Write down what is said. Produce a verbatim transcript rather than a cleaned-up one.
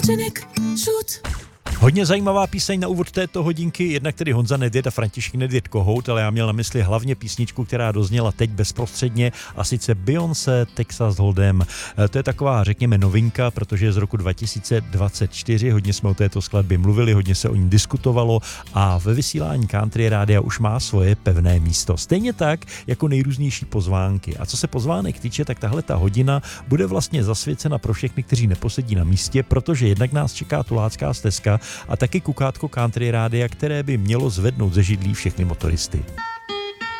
Janek, šut. Hodně zajímavá píseň na úvod této hodinky, jednak tedy Honza Nedvěd a František Nedvěd Kohout, ale já měl na mysli hlavně písničku, která dozněla teď bezprostředně, a sice Beyoncé Texas Hold'em. To je taková, řekněme, novinka, protože je z roku dva tisíce dvacet čtyři, hodně jsme o této skladbě mluvili, hodně se o ní diskutovalo a ve vysílání Country Rádia už má svoje pevné místo. Stejně tak jako nejrůznější pozvánky. A co se pozvánek týče, tak tahle ta hodina bude vlastně zasvěcena pro všechny, kteří neposedí na místě, protože jednak nás čeká Tulácká stezka a taky kukátko Country Rádia, které by mělo zvednout ze židlí všechny motoristy.